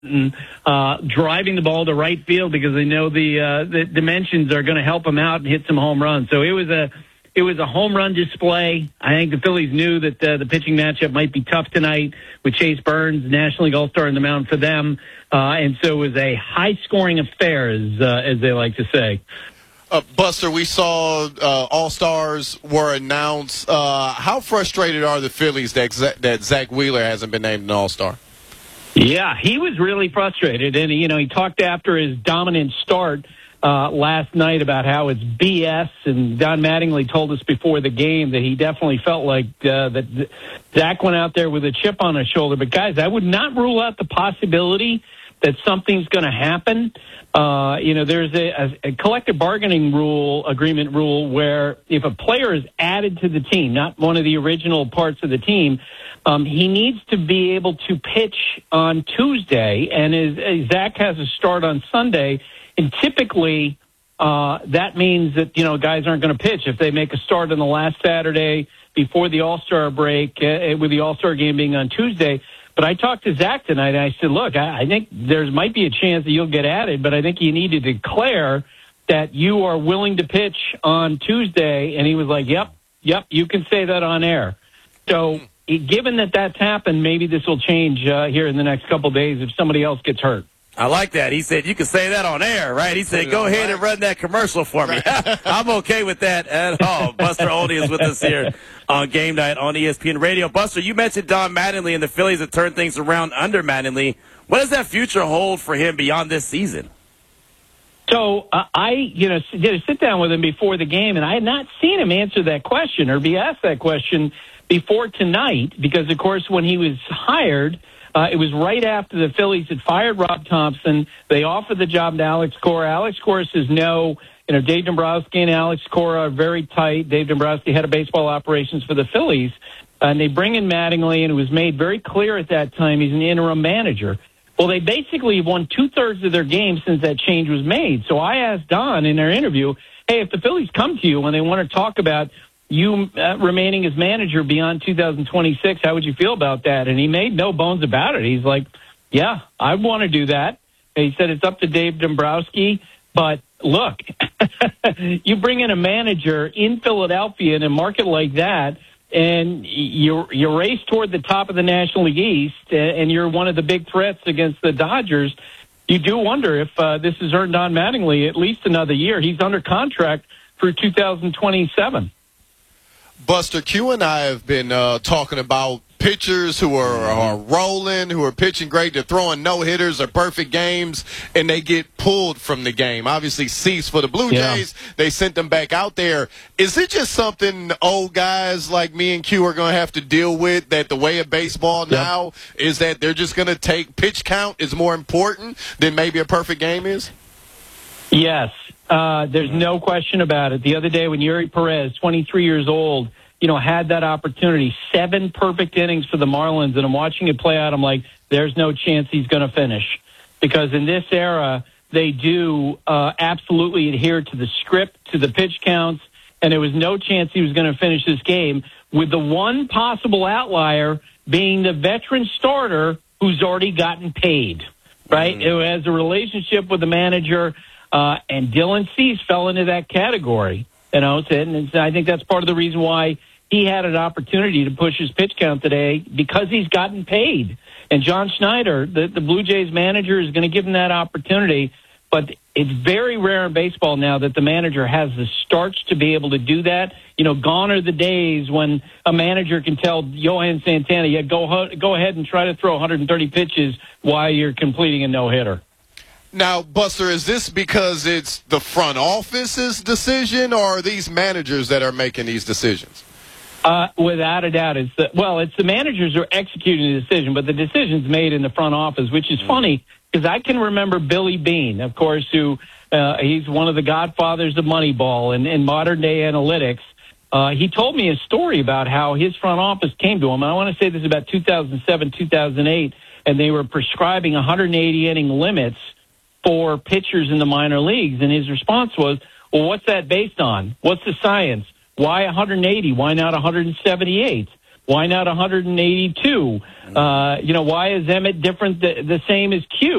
driving the ball to right field because they know the dimensions are going to help him out and hit some home runs. So it was a home run display. I think the Phillies knew that the pitching matchup might be tough tonight with Chase Burns, National League All-Star in the mound for them. And so it was a high-scoring affair, as they like to say. Buster, we saw All-Stars were announced. How frustrated are the Phillies that Zach Wheeler hasn't been named an All-Star? Yeah, he was really frustrated. And, he talked after his dominant start last night about how it's BS, and Don Mattingly told us before the game that he definitely felt like that Zach went out there with a chip on his shoulder. But, guys, I would not rule out the possibility that something's going to happen. There's a collective bargaining agreement rule where if a player is added to the team, not one of the original parts of the team, he needs to be able to pitch on Tuesday, and Zach has a start on Sunday. And typically, that means that, guys aren't going to pitch if they make a start on the last Saturday before the All-Star break, with the All-Star game being on Tuesday. But I talked to Zach tonight, and I said, look, I think there might be a chance that you'll get added, but I think you need to declare that you are willing to pitch on Tuesday. And he was like, yep, you can say that on air. So given that that's happened, maybe this will change here in the next couple of days if somebody else gets hurt. I like that. He said, you can say that on air, right? He said, go ahead and run that commercial for me. I'm okay with that at all. Buster Olney is with us here on Game Night on ESPN Radio. Buster, you mentioned Don Mattingly and the Phillies have turned things around under Mattingly. What does that future hold for him beyond this season? So I did a sit down with him before the game, and I had not seen him answer that question or be asked that question before tonight because, of course, when he was hired, it was right after the Phillies had fired Rob Thompson. They offered the job to Alex Cora. Alex Cora says no. Dave Dombrowski and Alex Cora are very tight. Dave Dombrowski, head of baseball operations for the Phillies. And they bring in Mattingly, and it was made very clear at that time he's an interim manager. Well, they basically have won 2/3 of their games since that change was made. So I asked Don in their interview, hey, if the Phillies come to you and they want to talk about you remaining as manager beyond 2026, how would you feel about that? And he made no bones about it. He's like, yeah, I want to do that. And he said it's up to Dave Dombrowski. But look, you bring in a manager in Philadelphia in a market like that, and you race toward the top of the National League East, and you're one of the big threats against the Dodgers. You do wonder if this has earned Don Mattingly at least another year. He's under contract through 2027. Buster, Q and I have been talking about pitchers who are rolling, who are pitching great. They're throwing no-hitters or perfect games, and they get pulled from the game. Obviously, Cease for the Blue Jays, they sent them back out there. Is it just something old guys like me and Q are going to have to deal with, that the way of baseball now is that they're just going to take pitch count is more important than maybe a perfect game is? Yes. There's no question about it. The other day when Yuri Perez, 23 years old, had that opportunity, 7 perfect innings for the Marlins, and I'm watching it play out. I'm like, there's no chance he's going to finish. Because in this era, they do absolutely adhere to the script, to the pitch counts, and there was no chance he was going to finish this game, with the one possible outlier being the veteran starter who's already gotten paid, right? Who has a relationship with the manager, and Dylan Cease fell into that category. And I think that's part of the reason why he had an opportunity to push his pitch count today, because he's gotten paid. And John Schneider, the Blue Jays manager, is going to give him that opportunity. But it's very rare in baseball now that the manager has the starts to be able to do that. Gone are the days when a manager can tell Johan Santana, go ahead and try to throw 130 pitches while you're completing a no-hitter. Now, Buster, is this because it's the front office's decision, or are these managers that are making these decisions? Without a doubt, it's the managers who are executing the decision, but the decision's made in the front office, which is funny because I can remember Billy Beane, of course, who he's one of the godfathers of Moneyball and modern-day analytics. He told me a story about how his front office came to him, and I want to say this is about 2007, 2008, and they were prescribing 180-inning limits for pitchers in the minor leagues, and his response was, well, what's that based on? What's the science? Why 180? Why not 178? Why not 182? Why is Emmett different, the same as Q?